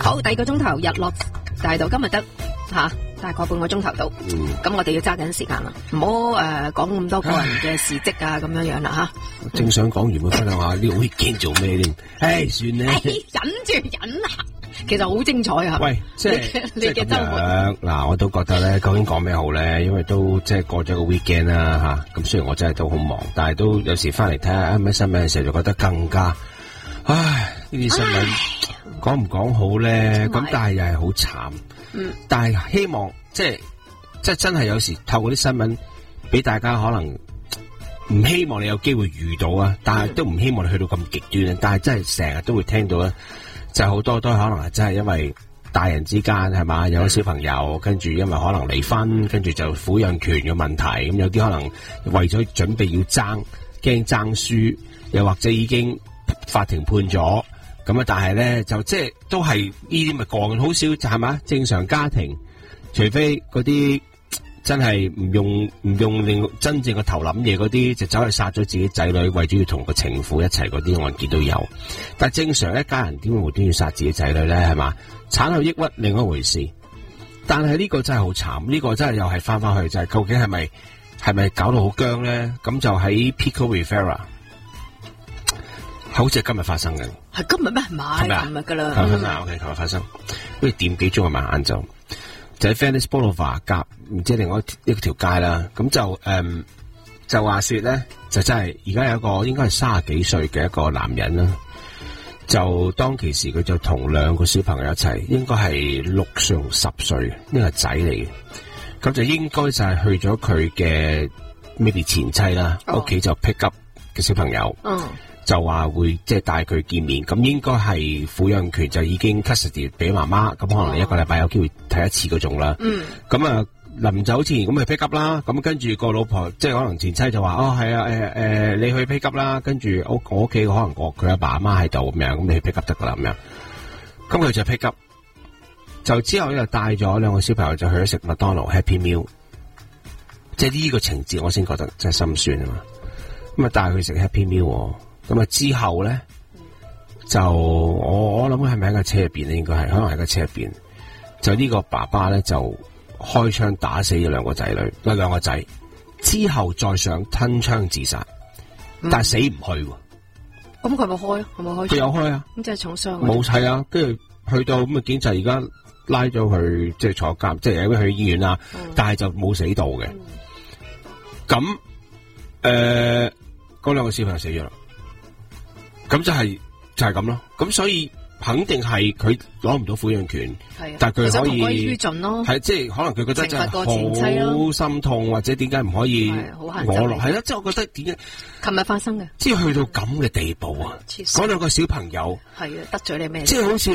好，第二個鐘頭日落大道，今日得大概半個鐘頭到。咁我哋要揸緊時間啦，唔好講咁多個人嘅事蹟啊咁樣啦吓。 正想講完，會分享下呢個 weekend 做咩添？算啦， 忍住忍啊！其實好精彩啊！ 喂，即係你嘅周末嗱，我都覺得咧，究竟講咩好咧？因為都即係過咗個 weekend 啦吓。咁雖然我真係都好忙，但係都有時翻嚟睇下咩新聞嘅時候，就覺得更加呢啲新聞講唔講好咧？咁但係又係好慘。但係希望即係真係有時透過啲新聞俾大家可能唔希望你有機會遇到啊，但係都唔希望你去到咁極端啊。但係真係成日都會聽到咧，就好多都可能係真係因為大人之間係嘛，有個小朋友跟住因為可能離婚，跟住就撫養權嘅問題，咁有啲可能為咗準備要爭，驚爭輸，又或者已經法庭判咗。咁啊！但係咧就即係都係呢啲咪個案好少，就係嘛？正常家庭，除非嗰啲真係唔用令真正個頭諗嘢嗰啲，就走去殺咗自己仔女，為咗要同個情婦一齊嗰啲案件都有。但係正常一家人點會無端要殺自己仔女咧？係嘛？產後抑鬱另一回事，但係呢個真係好慘，呢個真係又係翻去就係究竟係咪搞到好僵咧？咁就喺 Pico Rivera。好似係今日發生嘅， 係今日咩？唔係琴日噶啦。 OK，琴日發生，好似點幾鐘係咪晏晝？就喺 Venice Boulevard 夾，唔知另外一條街啦。咁就話說咧，就真係而家有一個應該係30幾歲嘅一個男人啦。就當其時佢就同2個小朋友一齊，應該係6歲同10歲，呢個仔嚟嘅。咁就應該就係去咗佢嘅 maybe 前妻啦，屋企就 pick up 嘅小朋友。就話會即係帶佢見面，咁應該係撫養權就已經 custody 俾媽媽，咁可能你1個禮拜有機會睇一次嗰種啦。咁啊臨走前咁咪 pick up 啦，咁跟住個老婆即係可能前妻就話係啊你去 pick up 啦，跟住我屋企可能佢阿爸阿媽喺度咁樣，咁你去 pick up 得噶啦咁樣。咁佢就 pick up， 就之後又帶咗2個小朋友就去咗食麥當勞 Happy Meal， 即係呢個情節我先覺得真係心酸啊嘛。咁啊帶佢食 Happy Meal。咁啊之後咧，就我諗係咪喺個車入邊咧？應該係，可能喺個車入邊。就呢個爸爸咧就開槍打死咗2個仔女，2個仔，之後再想吞槍自殺，但係死唔去。 咁佢冇開？佢冇開？ 佢有開啊！ 咁即係重傷。 冇係啊，跟住去到咁嘅警察而家拉咗佢，即係坐監，即係有去醫院啦。但係就冇死到嘅。咁嗰2個小朋友死咗啦。咁就係咁咯，咁所以肯定係佢攞唔到撫養權，但係佢可以係即係可能佢覺得真係好心痛，或者點解唔可以我落係啦，即係我覺得點解琴日發生嘅， 即係去到咁嘅地步啊！嗰2個小朋友係啊，得罪你咩？ 即係好似